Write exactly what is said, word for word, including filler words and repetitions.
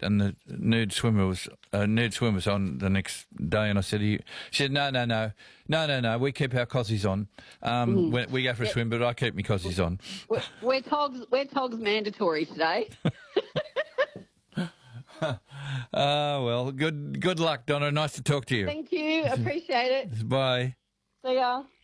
and the nude swimmer was uh, nude swim was on the next day, and I said, "You," she said, "No, no, no, no, no, no. We keep our cozies on. Um, Mm. we, we go for a Yep. swim, but I keep my cozies on." We're, we're togs. We're togs mandatory today. Ah, well, good good luck, Donna. Nice to talk to you. Thank you. Appreciate it. Bye. See ya.